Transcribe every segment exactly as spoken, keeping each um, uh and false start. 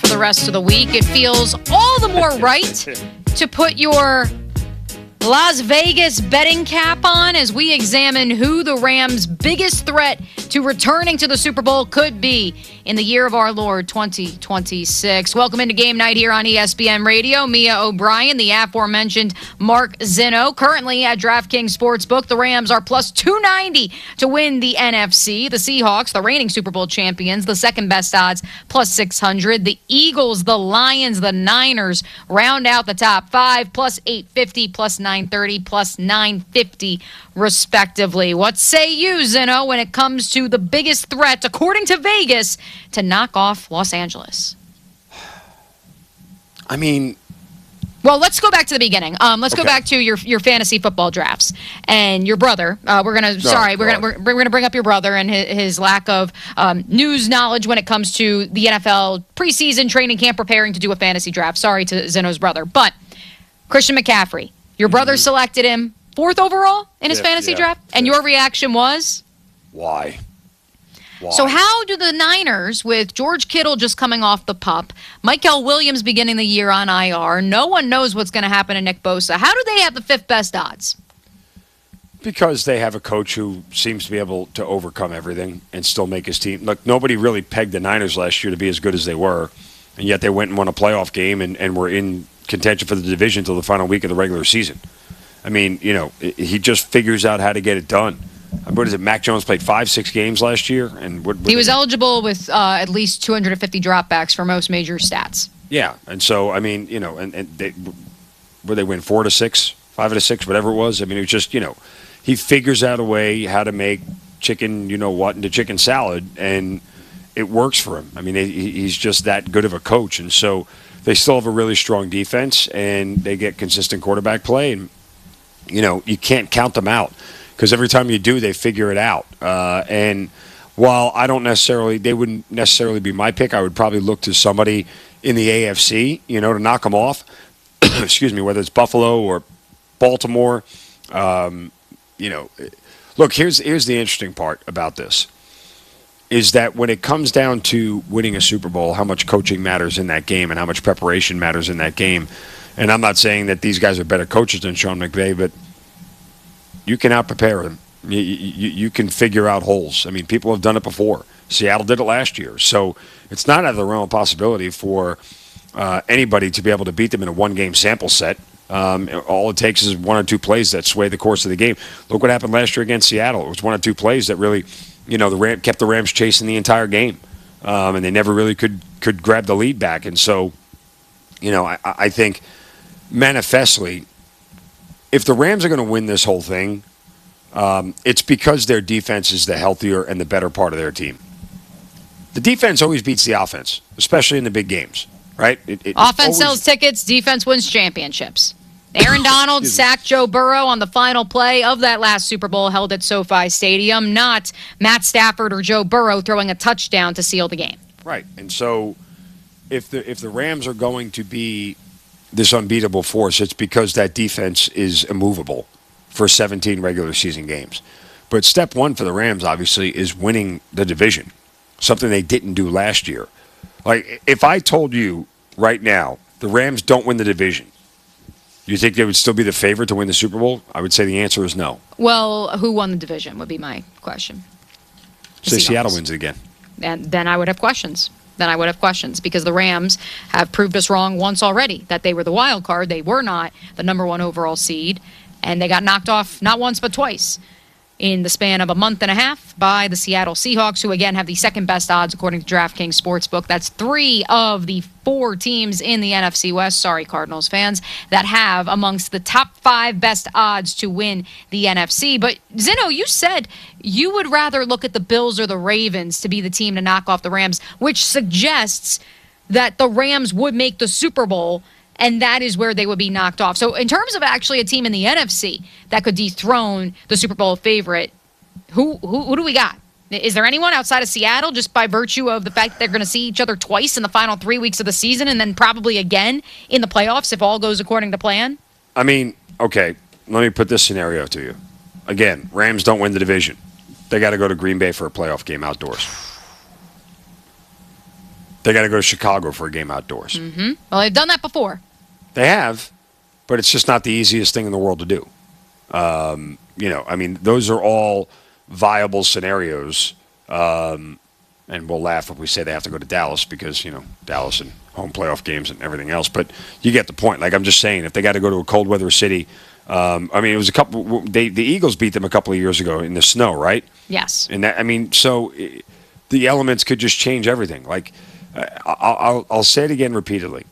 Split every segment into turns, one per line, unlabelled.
for the rest of the week, it feels all the more right to put your Las Vegas betting cap on as we examine who the Rams' biggest threat to returning to the Super Bowl could be in the year of our Lord, twenty twenty-six. Welcome into Game Night here on E S P N Radio. Mia O'Brien, the aforementioned Mark Zinno. Currently at DraftKings Sportsbook, the Rams are plus two ninety to win the N F C. The Seahawks, the reigning Super Bowl champions, the second best odds, plus six hundred. The Eagles, the Lions, the Niners round out the top five, plus eight fifty, plus nine thirty, plus nine fifty, respectively. What say you, Zinno, when it comes to the biggest threat, according to Vegas, to knock off Los Angeles?
I mean,
well, let's go back to the beginning. Um, let's
okay.
go back to your your fantasy football drafts and your brother. Uh, we're gonna, no, sorry, we're gonna we're, we're gonna bring up your brother and his, his lack of um, news knowledge when it comes to the N F L preseason training camp, preparing to do a fantasy draft. Sorry to Zinno's brother, but Christian McCaffrey, your brother mm-hmm. selected him fourth overall in his yeah, fantasy
yeah,
draft, and
yeah.
your reaction was,
why? Why?
So how do the Niners, with George Kittle just coming off the pup, Michael Williams beginning the year on I R, no one knows what's going to happen to Nick Bosa, how do they have the fifth best odds?
Because they have a coach who seems to be able to overcome everything and still make his team. Look, nobody really pegged the Niners last year to be as good as they were, and yet they went and won a playoff game and, and were in contention for the division until the final week of the regular season. I mean, you know, he just figures out how to get it done. What is it? Mac Jones played five, six games last year, and what, what
he was eligible with uh, at least two hundred fifty dropbacks for most major stats.
Yeah, and so I mean, you know, and, and they, where they win four to six, five to six, whatever it was. I mean, it was just, you know, he figures out a way how to make chicken, you know what, into chicken salad, and it works for him. I mean, he, he's just that good of a coach, and so they still have a really strong defense, and they get consistent quarterback play, and you know, you can't count them out. Because every time you do, they figure it out. Uh, and while I don't necessarily, they wouldn't necessarily be my pick, I would probably look to somebody in the A F C, you know, to knock them off. Excuse me, whether it's Buffalo or Baltimore. Um, you know, look, here's here's the interesting part about this, is that when it comes down to winning a Super Bowl, how much coaching matters in that game and how much preparation matters in that game. And I'm not saying that these guys are better coaches than Sean McVay, but you can out-prepare them. You, you, you can figure out holes. I mean, people have done it before. Seattle did it last year. So it's not out of the realm of possibility for uh, anybody to be able to beat them in a one-game sample set. Um, all it takes is one or two plays that sway the course of the game. Look what happened last year against Seattle. It was one or two plays that really, you know, the Ram, kept the Rams chasing the entire game. Um, and they never really could, could grab the lead back. And so, you know, I, I think manifestly, if the Rams are going to win this whole thing, um, it's because their defense is the healthier and the better part of their team. The defense always beats the offense, especially in the big games, right? It, it
offense
always...
sells tickets, defense wins championships. Aaron Donald sacked Joe Burrow on the final play of that last Super Bowl held at SoFi Stadium, not Matt Stafford or Joe Burrow throwing a touchdown to seal the game.
Right, and so if the if the Rams are going to be this unbeatable force, it's because that defense is immovable for seventeen regular season games. But step one for the Rams, obviously, is winning the division, something they didn't do last year. Like, if I told you right now the Rams don't win the division, do you think they would still be the favorite to win the Super Bowl? I would say the answer is no.
Well, who won the division would be my question.
Say Seattle wins it again.
And then I would have questions. Then I would have questions because the Rams have proved us wrong once already, that they were the wild card. They were not the number one overall seed, and they got knocked off not once but twice in the span of a month and a half by the Seattle Seahawks, who again have the second best odds according to DraftKings Sportsbook. That's three of the four teams in the N F C West, sorry Cardinals fans, that have amongst the top five best odds to win the N F C. But Zinno, you said you would rather look at the Bills or the Ravens to be the team to knock off the Rams, which suggests that the Rams would make the Super Bowl, and that is where they would be knocked off. So in terms of actually a team in the N F C that could dethrone the Super Bowl favorite, who who, who do we got? Is there anyone outside of Seattle, just by virtue of the fact that they're going to see each other twice in the final three weeks of the season and then probably again in the playoffs if all goes according to plan?
I mean, okay, let me put this scenario to you. Again, Rams don't win the division. They got to go to Green Bay for a playoff game outdoors. They got to go to Chicago for a game outdoors.
Mm-hmm. Well, they've done that before.
They have, but it's just not the easiest thing in the world to do. Um, you know, I mean, those are all viable scenarios. Um, and we'll laugh if we say they have to go to Dallas because, you know, Dallas and home playoff games and everything else. But you get the point. Like, I'm just saying, if they got to go to a cold weather city, um, I mean, it was a couple. They the Eagles beat them a couple of years ago in the snow, right?
Yes.
And that, I mean, so it, the elements could just change everything. Like, uh, I'll, I'll I'll say it again repeatedly.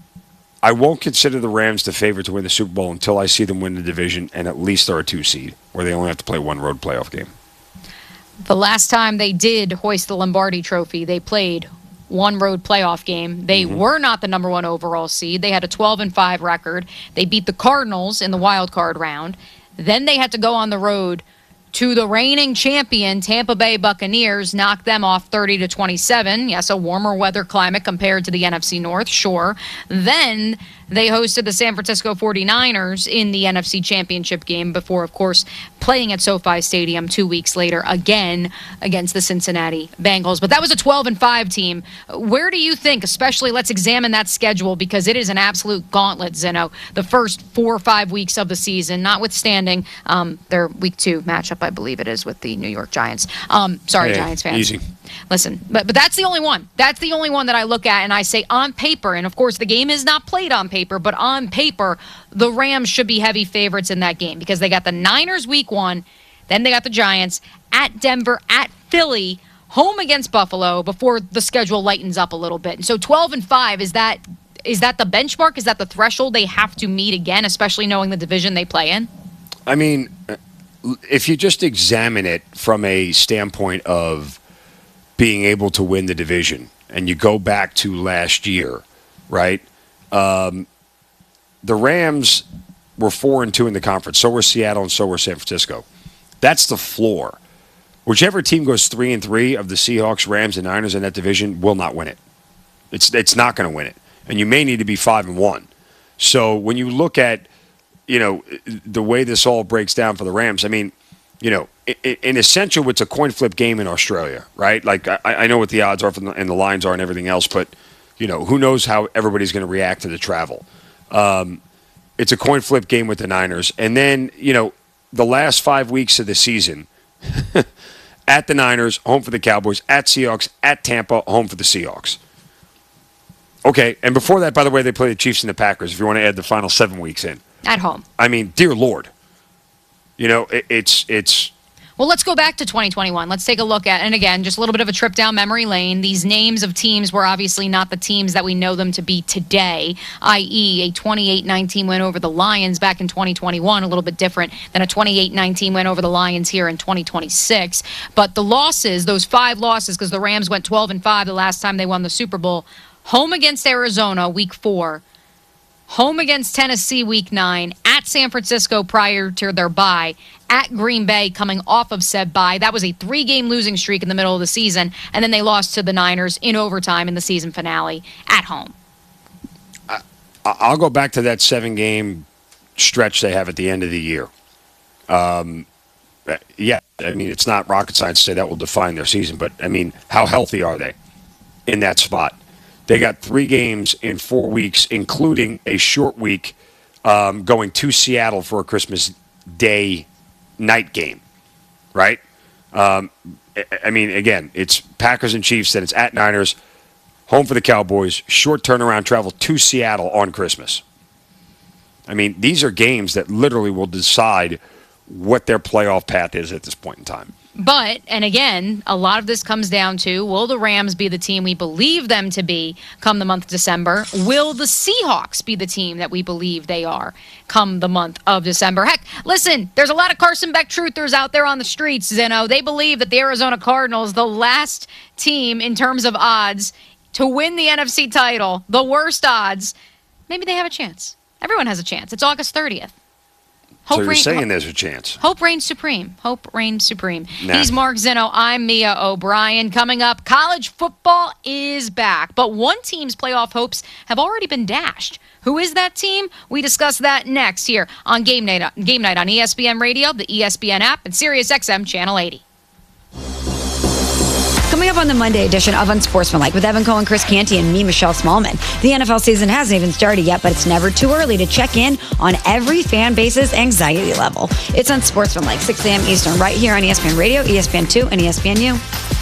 I won't consider the Rams the favorite to win the Super Bowl until I see them win the division and at least they're a two seed, where they only have to play one road playoff game.
The last time they did hoist the Lombardi Trophy, they played one road playoff game. They mm-hmm. were not the number one overall seed. They had a twelve and five record. They beat the Cardinals in the wild card round. Then they had to go on the road to the reigning champion Tampa Bay Buccaneers, knock them off thirty to twenty-seven. Yes, a warmer weather climate compared to the N F C North, sure. Then they hosted the San Francisco forty-niners in the N F C Championship game before, of course, playing at SoFi Stadium two weeks later again against the Cincinnati Bengals. But that was a twelve and five team. Where do you think, especially let's examine that schedule because it is an absolute gauntlet, Zeno, the first four or five weeks of the season, notwithstanding um, their week two matchup, I believe it is, with the New York Giants. Um, sorry,
hey,
Giants fans.
Easy.
Listen, but, but that's the only one. That's the only one that I look at and I say on paper, and of course the game is not played on paper, but on paper, the Rams should be heavy favorites in that game because they got the Niners week one, then they got the Giants at Denver, at Philly, home against Buffalo before the schedule lightens up a little bit. And so twelve and five, is that is that the benchmark? Is that the threshold they have to meet again, especially knowing the division they play in?
I mean, if you just examine it from a standpoint of being able to win the division, and you go back to last year, right? Um, the Rams were four and two in the conference. So were Seattle, and so were San Francisco. That's the floor. Whichever team goes three and three of the Seahawks, Rams, and Niners in that division will not win it. It's it's not going to win it, and you may need to be five and one. So when you look at, you know, the way this all breaks down for the Rams, I mean, you know, in essential, it's a coin flip game in Australia, right? Like, I, I know what the odds are from the, and the lines are and everything else, but, you know, who knows how everybody's going to react to the travel. Um, it's a coin flip game with the Niners. And then, you know, the last five weeks of the season, at the Niners, home for the Cowboys, at Seahawks, at Tampa, home for the Seahawks. Okay, and before that, by the way, they play the Chiefs and the Packers, if you want to add the final seven weeks in.
At home.
I mean, dear Lord. You know, it, it's it's.
Well, let's go back to twenty twenty-one. Let's take a look at, and again, just a little bit of a trip down memory lane. These names of teams were obviously not the teams that we know them to be today, that is a twenty-eight nineteen win over the Lions back in twenty twenty-one, a little bit different than a twenty-eight nineteen win over the Lions here in twenty twenty-six. But the losses, those five losses, because the Rams went twelve and five the last time they won the Super Bowl, home against Arizona week four, home against Tennessee week nine, at San Francisco prior to their bye, at Green Bay coming off of said bye. That was a three-game losing streak in the middle of the season, and then they lost to the Niners in overtime in the season finale at home.
I, I'll go back to that seven-game stretch they have at the end of the year. Um, yeah, I mean, it's not rocket science to say that will define their season, but, I mean, how healthy are they in that spot? They got three games in four weeks, including a short week um, going to Seattle for a Christmas Day night game, right? Um, I mean, again, it's Packers and Chiefs, then it's at Niners, home for the Cowboys, short turnaround travel to Seattle on Christmas. I mean, these are games that literally will decide what their playoff path is at this point in time.
But, and again, a lot of this comes down to, will the Rams be the team we believe them to be come the month of December? Will the Seahawks be the team that we believe they are come the month of December? Heck, listen, there's a lot of Carson Beck truthers out there on the streets, Zeno. They believe that the Arizona Cardinals, the last team in terms of odds to win the N F C title, the worst odds, maybe they have a chance. Everyone has a chance. It's August thirtieth.
Hope so you're reign, saying ho- there's a chance.
Hope reigns supreme. Hope reigns supreme.
Nah.
He's Mark Zeno. I'm Mia O'Brien. Coming up, college football is back. But one team's playoff hopes have already been dashed. Who is that team? We discuss that next here on Game Night, Game Night on E S P N Radio, the E S P N app, and Sirius X M Channel eighty.
Coming up on the Monday edition of Unsportsmanlike with Evan Cohen, Chris Canty, and me, Michelle Smallman. The N F L season hasn't even started yet, but it's never too early to check in on every fan base's anxiety level. It's Unsportsmanlike, six a.m. Eastern, right here on E S P N Radio, E S P N two, and E S P N U.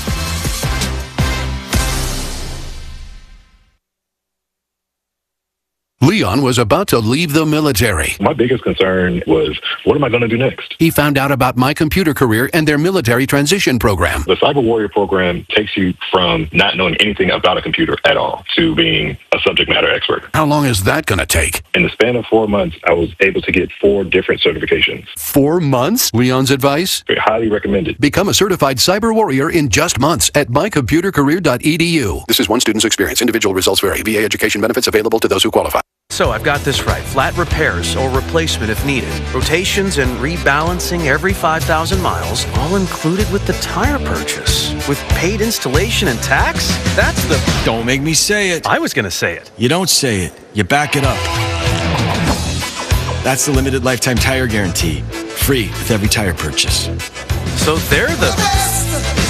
Leon was about to leave the military.
My biggest concern was, what am I going to do next?
He found out about My Computer Career and their military transition program.
The Cyber Warrior program takes you from not knowing anything about a computer at all to being a subject matter expert.
How long is that going to take?
In the span of four months, I was able to get four different certifications.
Four months? Leon's advice?
Very highly recommended.
Become a certified cyber warrior in just months at my computer career dot e d u. This is one student's experience. Individual results vary. V A education benefits available to those who qualify.
So I've got this right. Flat repairs or replacement if needed. Rotations and rebalancing every five thousand miles, all included with the tire purchase. With paid installation and tax? That's the...
Don't make me say it.
I was going to say it.
You don't say it. You back it up. That's the limited lifetime tire guarantee. Free with every tire purchase.
So they're the...
the best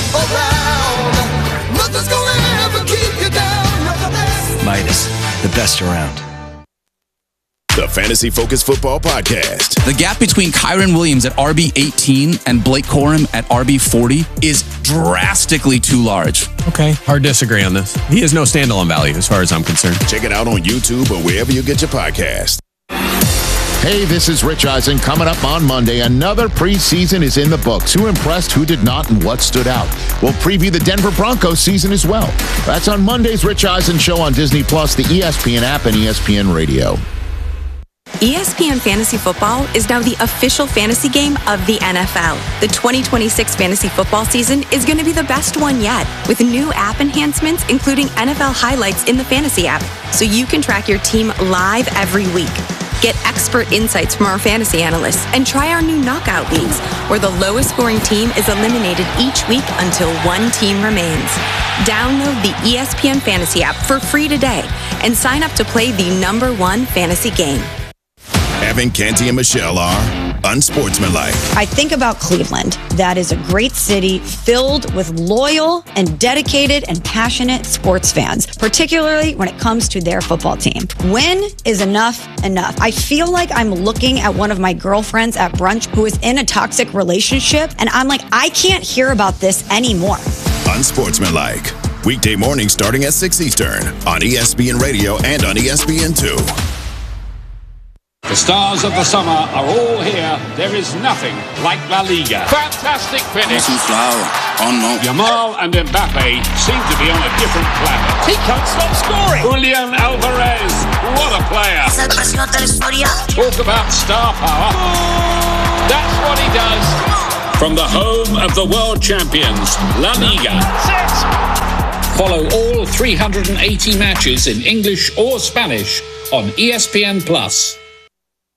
around. Nothing's gonna ever keep you down. You're the best.
Midas, the best around.
The Fantasy Focus Football Podcast.
The gap between Kyron Williams at R B eighteen and Blake Corum at R B forty is drastically too large.
Okay, hard to disagree on this. He has no standalone value as far as I'm concerned.
Check it out on YouTube or wherever you get your podcast.
Hey, this is Rich Eisen. Coming up on Monday, another preseason is in the books. Who impressed, who did not, and what stood out? We'll preview the Denver Broncos season as well. That's on Monday's Rich Eisen Show on Disney Plus, the E S P N app, and E S P N Radio.
E S P N Fantasy Football is now the official fantasy game of the N F L. The twenty twenty-six fantasy football season is going to be the best one yet, with new app enhancements, including N F L highlights in the fantasy app, so you can track your team live every week. Get expert insights from our fantasy analysts and try our new knockout leagues, where the lowest scoring team is eliminated each week until one team remains. Download the E S P N Fantasy app for free today and sign up to play the number one fantasy game.
Evan, Canty, and Michelle are Unsportsmanlike.
I think about Cleveland. That is a great city filled with loyal and dedicated and passionate sports fans, particularly when it comes to their football team. When is enough enough? I feel like I'm looking at one of my girlfriends at brunch who is in a toxic relationship, and I'm like, I can't hear about this anymore.
Unsportsmanlike. Weekday mornings starting at six Eastern on E S P N Radio and on E S P N two.
The stars of the summer are all here. There is nothing like La Liga. Fantastic finish. Yamal and Mbappe seem to be on a different planet. He can't stop scoring. Julian Alvarez, what a player. Talk about star power. That's what he does. From the home of the world champions, La Liga. Follow all three hundred eighty matches in English or Spanish on E S P N Plus.